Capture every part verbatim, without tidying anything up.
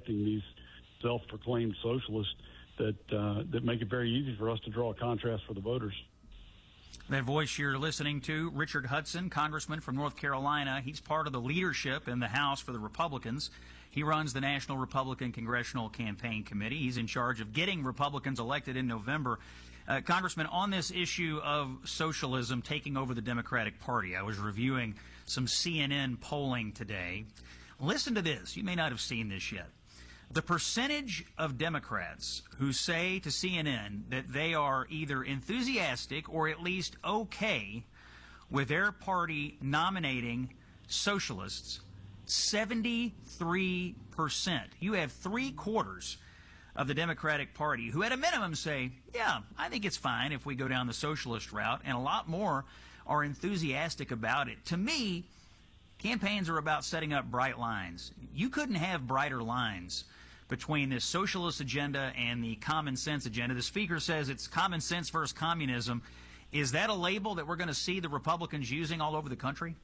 electing these self-proclaimed socialists that uh, that make it very easy for us to draw a contrast for the voters. That voice you're listening to, Richard Hudson, congressman from North Carolina. He's part of the leadership in the House for the Republicans. He runs the National Republican Congressional Campaign Committee. He's in charge of getting Republicans elected in November. Uh, Congressman, on this issue of socialism taking over the Democratic Party, I was reviewing some C N N polling today. Listen to this. You may not have seen this yet. The percentage of Democrats who say to C N N that they are either enthusiastic or at least okay with their party nominating socialists, seventy-three percent. You have three quarters of the Democratic Party who at a minimum say, yeah, I think it's fine if we go down the socialist route, and a lot more are enthusiastic about it. To me, campaigns are about setting up bright lines. You couldn't have brighter lines between this socialist agenda and the common sense agenda. The speaker says it's common sense versus communism. Is that a label that we're going to see the Republicans using all over the country?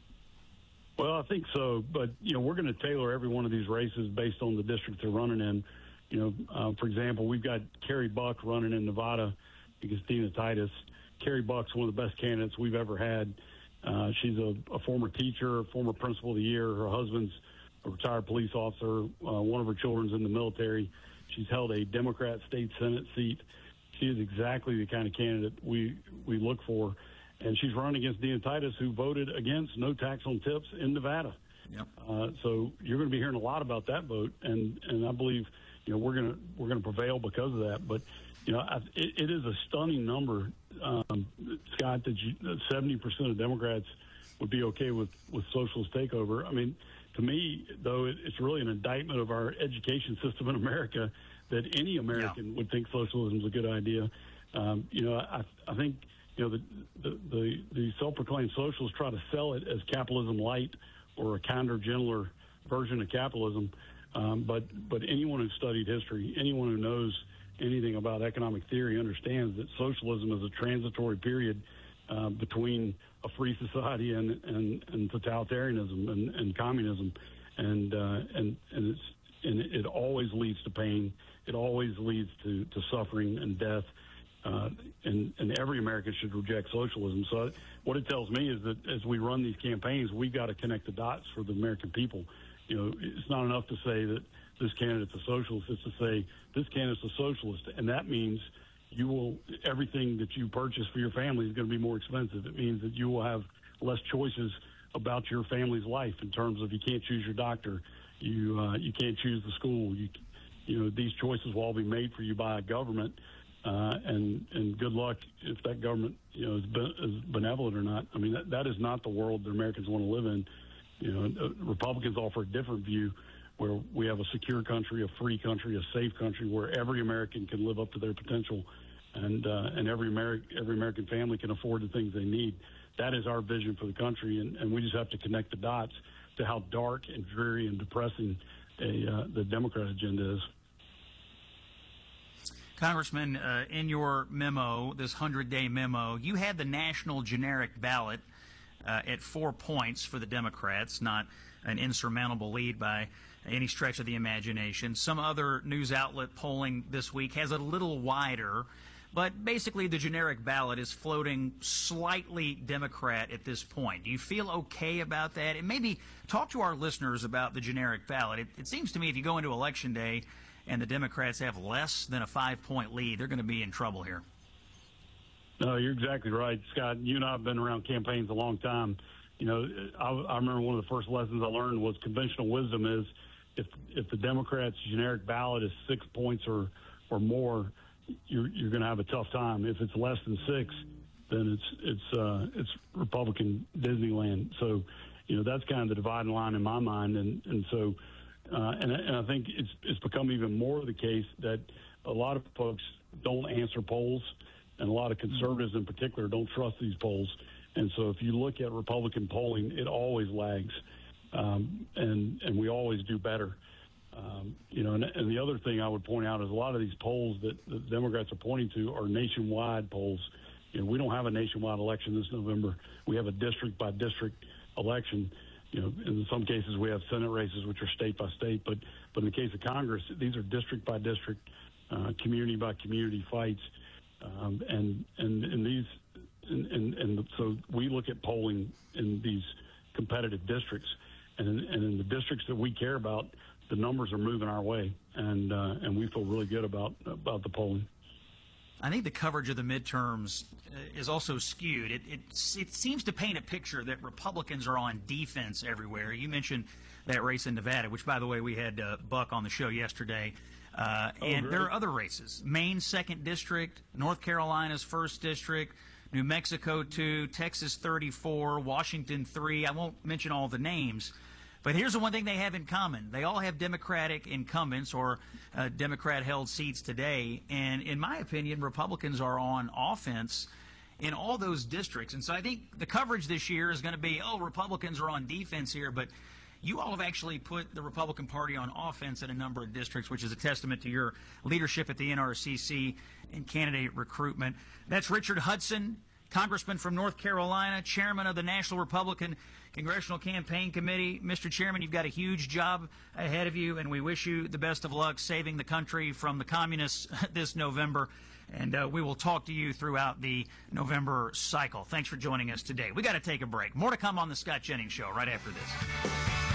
Well, I think so, but you know, we're going to tailor every one of these races based on the district they're running in. You know, uh, for example, we've got Carrie Buck running in Nevada against Dina Titus. Carrie Buck's one of the best candidates we've ever had. Uh, she's a, a former teacher, a former principal of the year. Her husband's a retired police officer. Uh, one of her children's in the military. She's held a Democrat state Senate seat. She is exactly the kind of candidate we we look for. And she's running against Dina Titus, who voted against no tax on tips in Nevada. Yep. Uh, so you're going to be hearing a lot about that vote, and and I believe you know we're going to we're going to prevail because of that. But you know, I, it, it is a stunning number, um, Scott, that seventy percent of Democrats would be okay with with socialist takeover. I mean, to me, though, it, it's really an indictment of our education system in America that any American yeah. would think socialism is a good idea. Um, you know, I I think. You know, the, the, the, the self-proclaimed socialists try to sell it as capitalism light or a kinder, gentler version of capitalism. Um, but, but anyone who's studied history, anyone who knows anything about economic theory understands that socialism is a transitory period uh, between a free society and, and, and totalitarianism and, and communism. And, uh, and, and, it's, and it always leads to pain. It always leads to, to suffering and death. Uh, and, and every American should reject socialism. So what it tells me is that as we run these campaigns, we got to connect the dots for the American people. You know, it's not enough to say that this candidate's a socialist. It's to say this candidate's a socialist, and that means you will everything that you purchase for your family is going to be more expensive. It means that you will have less choices about your family's life in terms of you can't choose your doctor, you uh, you can't choose the school. You you know, these choices will all be made for you by a government. Uh, and and good luck if that government, you know, is, be, is benevolent or not. I mean, that, that is not the world that Americans want to live in. You know, Republicans offer a different view where we have a secure country, a free country, a safe country where every American can live up to their potential, and uh, and every Ameri- every American family can afford the things they need. That is our vision for the country, and, and we just have to connect the dots to how dark and dreary and depressing a, uh, the Democrat agenda is. Congressman, uh, in your memo, this hundred-day memo, you had the national generic ballot uh, at four points for the Democrats, not an insurmountable lead by any stretch of the imagination. Some other news outlet polling this week has a little wider, but basically the generic ballot is floating slightly Democrat at this point. Do you feel okay about that? And maybe talk to our listeners about the generic ballot. It, it seems to me if you go into Election Day and the Democrats have less than a five-point lead, they're going to be in trouble here. No, you're exactly right, Scott. You and I have been around campaigns a long time. You know, I, I remember one of the first lessons I learned was conventional wisdom is if if the Democrats' generic ballot is six points or or more, you're you're going to have a tough time. If it's less than six, then it's it's uh, it's Republican Disneyland. So, you know, that's kind of the dividing line in my mind, and and so. Uh, and, and I think it's it's become even more the case that a lot of folks don't answer polls, and a lot of conservatives in particular don't trust these polls. And so if you look at Republican polling, it always lags, um, and and we always do better. Um, you know, and, and the other thing I would point out is a lot of these polls that the Democrats are pointing to are nationwide polls. You know, we don't have a nationwide election this November. We have a district by district election. you know, in some cases we have Senate races which are state by state, but but in the case of Congress, these are district by district, uh, community by community fights, um, and and and these and, and and so we look at polling in these competitive districts, and in, and in the districts that we care about, the numbers are moving our way, and uh, and we feel really good about about the polling. I think the coverage of the midterms is also skewed. It, it, it seems to paint a picture that Republicans are on defense everywhere. You mentioned that race in Nevada, which, by the way, we had uh, Buck on the show yesterday. Uh, oh, and great. There are other races. Maine's second district, North Carolina's first district, New Mexico two, Texas thirty-four, Washington three. I won't mention all the names. But here's the one thing they have in common. They all have Democratic incumbents or uh, Democrat-held seats today. And in my opinion, Republicans are on offense in all those districts. And so I think the coverage this year is going to be, oh, Republicans are on defense here. But you all have actually put the Republican Party on offense in a number of districts, which is a testament to your leadership at the N R C C and candidate recruitment. That's Richard Hudson, Congressman from North Carolina, chairman of the National Republican Congressional Campaign Committee. Mister Chairman, you've got a huge job ahead of you, and we wish you the best of luck saving the country from the communists this November. And uh, we will talk to you throughout the November cycle. Thanks for joining us today. We got to take a break. More to come on the Scott Jennings Show right after this.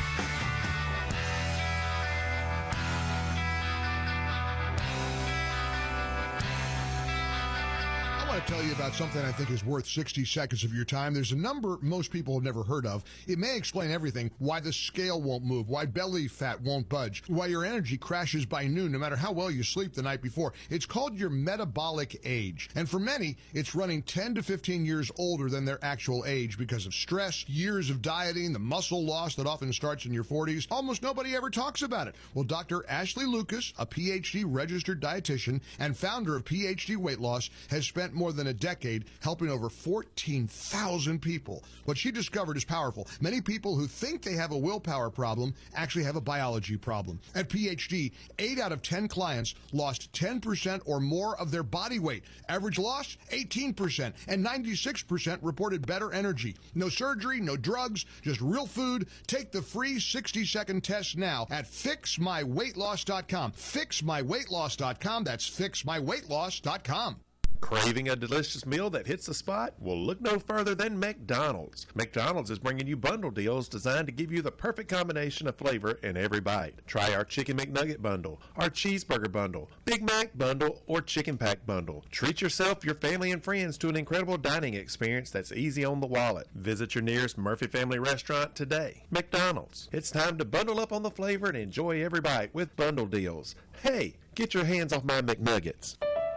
I want to tell you about something I think is worth sixty seconds of your time. There's a number most people have never heard of. It may explain everything: why the scale won't move, why belly fat won't budge, why your energy crashes by noon no matter how well you sleep the night before. It's called your metabolic age. And for many, it's running ten to fifteen years older than their actual age because of stress, years of dieting, the muscle loss that often starts in your forties. Almost nobody ever talks about it. Well, Doctor Ashley Lucas, a P H D registered dietitian and founder of P H D Weight Loss, has spent more than a decade helping over fourteen thousand people. What she discovered is powerful. Many people who think they have a willpower problem actually have a biology problem. At P H D, eight out of ten clients lost ten percent or more of their body weight. Average loss, eighteen percent, and ninety-six percent reported better energy. No surgery, no drugs, just real food. Take the free sixty second test now at fix my weight loss dot com. fix my weight loss dot com. That's fix my weight loss dot com. Craving a delicious meal that hits the spot? Well, look no further than McDonald's. McDonald's is bringing you bundle deals designed to give you the perfect combination of flavor in every bite. Try our Chicken McNugget bundle, our Cheeseburger bundle, Big Mac bundle, or Chicken Pack bundle. Treat yourself, your family, and friends to an incredible dining experience that's easy on the wallet. Visit your nearest Murphy Family restaurant today. McDonald's. It's time to bundle up on the flavor and enjoy every bite with bundle deals. Hey, get your hands off my McNuggets.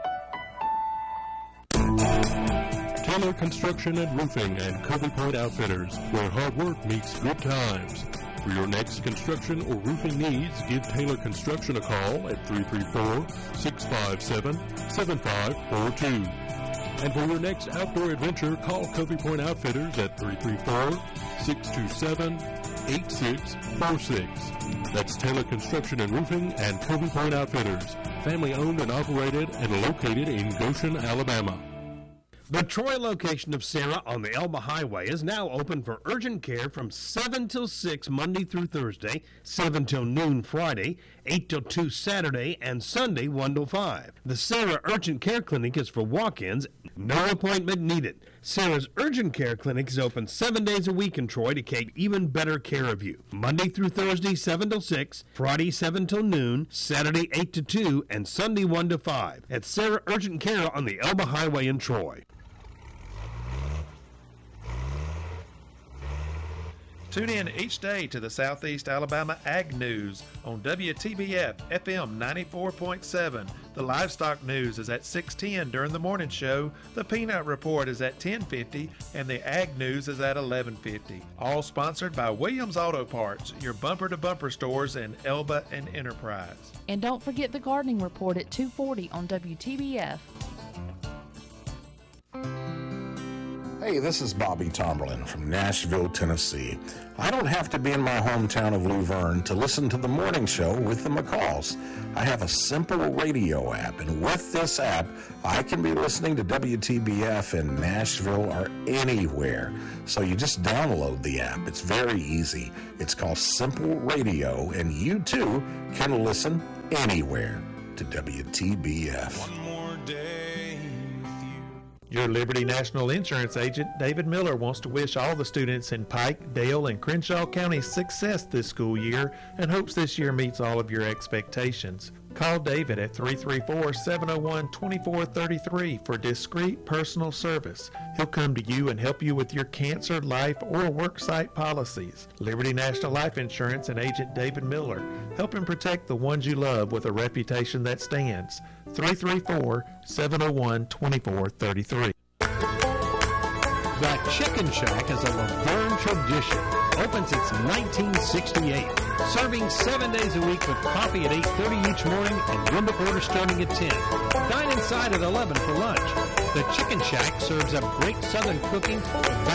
Taylor Construction and Roofing and Covey Point Outfitters, where hard work meets good times. For your next construction or roofing needs, give Taylor Construction a call at three three four, six five seven, seven five four two. And for your next outdoor adventure, call Covey Point Outfitters at three three four, six two seven, eight six four six. That's Taylor Construction and Roofing and Covey Point Outfitters, family owned and operated and located in Goshen, Alabama. The Troy location of Sarah on the Elba Highway is now open for urgent care from seven till six Monday through Thursday, seven till noon Friday, eight till two Saturday, and Sunday one till five. The Sarah Urgent Care Clinic is for walk-ins, no appointment needed. Sarah's Urgent Care Clinic is open seven days a week in Troy to take even better care of you. Monday through Thursday, seven till six, Friday, seven till noon, Saturday, eight to two, and Sunday, one to five. At Sarah Urgent Care on the Elba Highway in Troy. Tune in each day to the Southeast Alabama Ag News on W T B F F M ninety-four point seven. The Livestock News is at six ten during the morning show, the Peanut Report is at ten fifty, and the Ag News is at eleven fifty. All sponsored by Williams Auto Parts, your bumper-to-bumper stores in Elba and Enterprise. And don't forget the Gardening Report at two forty on W T B F. Hey, this is Bobby Tomberlin from Nashville, Tennessee. I don't have to be in my hometown of Luverne to listen to the morning show with the McCalls. I have a simple radio app, and with this app, I can be listening to W T B F in Nashville or anywhere. So you just download the app. It's very easy. It's called Simple Radio, and you too can listen anywhere to W T B F. One more day. Your Liberty National Insurance agent, David Miller, wants to wish all the students in Pike, Dale, and Crenshaw counties success this school year and hopes this year meets all of your expectations. Call David at three three four, seven oh one, two four three three for discreet personal service. He'll come to you and help you with your cancer, life, or worksite policies. Liberty National Life Insurance and agent David Miller, helping protect the ones you love with a reputation that stands. three three four, seven oh one, two four three three. The Chicken Shack is a Laverne tradition. Opened since nineteen sixty-eight. Serving seven days a week with coffee at eight thirty each morning and room to order starting at ten. Dine inside at eleven for lunch. The Chicken Shack serves up great Southern cooking